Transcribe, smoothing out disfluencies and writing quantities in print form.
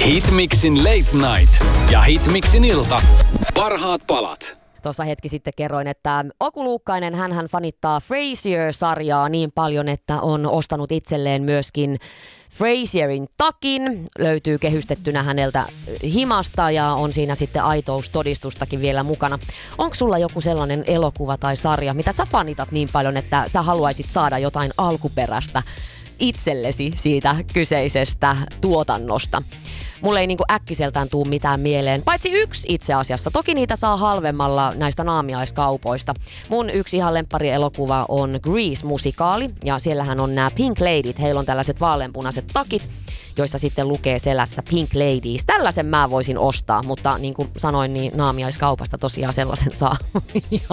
Hitmixin Late Night ja Hitmixin ilta. Parhaat palat. Tuossa hetki sitten kerroin, että Aku Luukkainen, hänhän fanittaa Frasier-sarjaa niin paljon, että on ostanut itselleen myöskin Frasierin takin. Löytyy kehystettynä häneltä himasta ja on siinä sitten aitoustodistustakin vielä mukana. Onko sulla joku sellainen elokuva tai sarja, mitä sä fanitat niin paljon, että sä haluaisit saada jotain alkuperäistä itsellesi siitä kyseisestä tuotannosta? Mulle ei niinku äkkiseltään tuu mitään mieleen. Paitsi yksi itse asiassa. Toki niitä saa halvemmalla näistä naamiaiskaupoista. Mun yksi ihan lemppari-elokuva on Grease-musikaali. Ja siellähän on nämä Pink Ladyt. Heillä on tällaiset vaaleanpunaiset takit, joissa sitten lukee selässä Pink Ladies. Tällaisen mä voisin ostaa, mutta niin kuin sanoin, niin naamiaiskaupasta tosiaan sellaisen saa